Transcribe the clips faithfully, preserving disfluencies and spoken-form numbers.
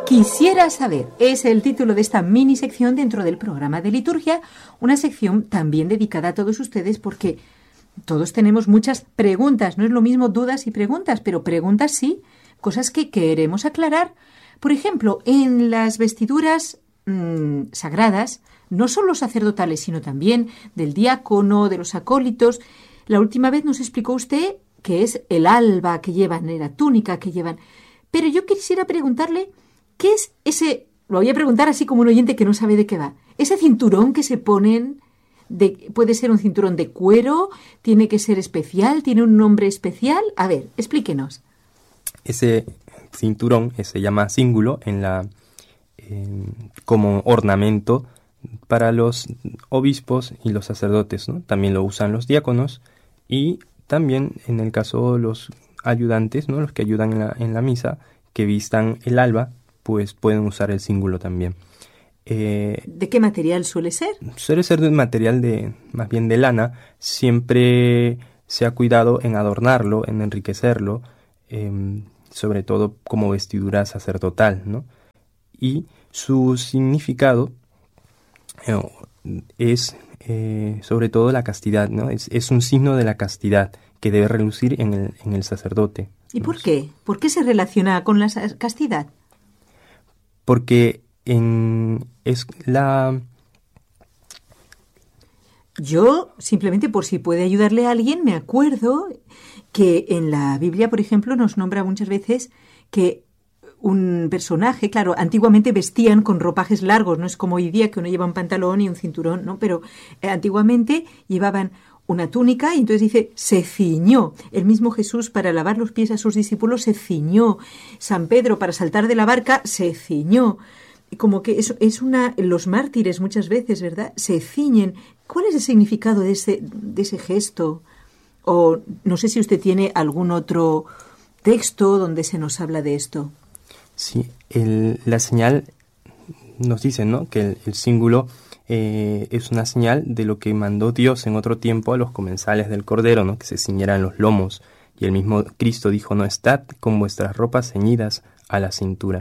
Quisiera saber, es el título de esta mini sección dentro del programa de liturgia, una sección también dedicada a todos ustedes porque todos tenemos muchas preguntas, no es lo mismo dudas y preguntas, pero preguntas sí, cosas que queremos aclarar. Por ejemplo, en las vestiduras mmm, sagradas, no solo sacerdotales, sino también del diácono, de los acólitos, la última vez nos explicó usted que es el alba que llevan, la túnica que llevan, pero yo quisiera preguntarle, ¿qué es ese, lo voy a preguntar así como un oyente que no sabe de qué va, ese cinturón que se ponen, de, puede ser un cinturón de cuero, tiene que ser especial, tiene un nombre especial? A ver, explíquenos. Ese cinturón eh, se llama cíngulo en la, eh, como ornamento para los obispos y los sacerdotes, ¿no? También lo usan los diáconos y también en el caso de los ayudantes, ¿no? Los que ayudan en la, en la misa, que vistan el alba, pues pueden usar el cíngulo también. Eh, ¿De qué material suele ser? Suele ser de un material de, más bien de lana. Siempre se ha cuidado en adornarlo, en enriquecerlo, eh, sobre todo como vestidura sacerdotal, ¿no? Y su significado eh, es eh, sobre todo la castidad, ¿no? Es, es un signo de la castidad que debe relucir en el, en el sacerdote. ¿Y por qué? ¿Por qué se relaciona con la castidad? Porque en, es la... Yo, simplemente por si puede ayudarle a alguien, me acuerdo que en la Biblia, por ejemplo, nos nombra muchas veces que un personaje, claro, antiguamente vestían con ropajes largos, no es como hoy día que uno lleva un pantalón y un cinturón, ¿no? Pero eh, antiguamente llevaban una túnica y entonces dice, se ciñó. El mismo Jesús para lavar los pies a sus discípulos se ciñó. San Pedro para saltar de la barca se ciñó. Como que es, es una, los mártires muchas veces, ¿verdad? Se ciñen. ¿Cuál es el significado de ese, de ese gesto? O no sé si usted tiene algún otro texto donde se nos habla de esto. Sí, el, la señal nos dice, ¿no? Que el, el cíngulo eh, es una señal de lo que mandó Dios en otro tiempo a los comensales del Cordero, ¿no? Que se ciñeran los lomos. Y el mismo Cristo dijo, no, estad con vuestras ropas ceñidas a la cintura.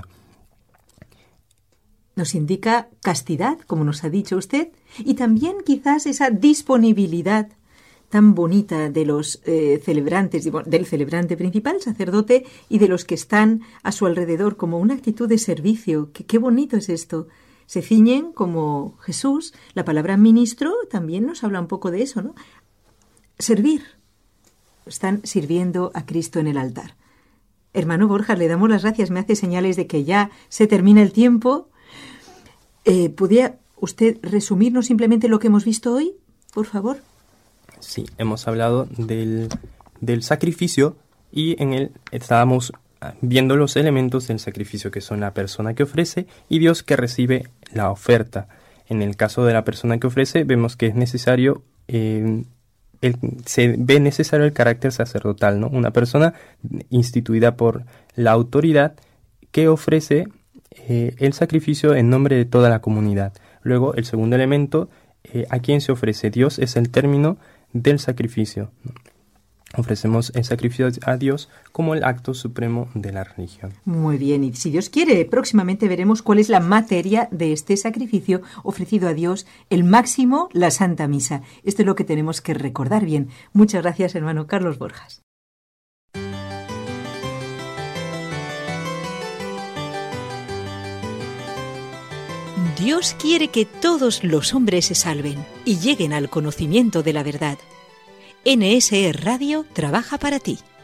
Nos indica castidad, como nos ha dicho usted, y también quizás esa disponibilidad tan bonita de los eh, celebrantes, del celebrante principal, sacerdote, y de los que están a su alrededor, como una actitud de servicio. Qué, qué bonito es esto. Se ciñen como Jesús. La palabra ministro también nos habla un poco de eso, ¿no? Servir. Están sirviendo a Cristo en el altar. Hermano Borjas, le damos las gracias. Me hace señales de que ya se termina el tiempo. Eh, ¿Podría usted resumirnos simplemente lo que hemos visto hoy, por favor? Sí, hemos hablado del, del sacrificio y en él estábamos viendo los elementos del sacrificio, que son la persona que ofrece y Dios que recibe la oferta. En el caso de la persona que ofrece, vemos que es necesario, eh, el, se ve necesario el carácter sacerdotal, ¿no? Una persona instituida por la autoridad que ofrece eh, el sacrificio en nombre de toda la comunidad. Luego, el segundo elemento, eh, ¿a quién se ofrece? Dios es el término del sacrificio. Ofrecemos el sacrificio a Dios como el acto supremo de la religión. Muy bien, y si Dios quiere, próximamente veremos cuál es la materia de este sacrificio ofrecido a Dios, el máximo, la Santa Misa. Esto es lo que tenemos que recordar bien. Muchas gracias, hermano Carlos Borjas. Dios quiere que todos los hombres se salven y lleguen al conocimiento de la verdad. N S E Radio trabaja para ti.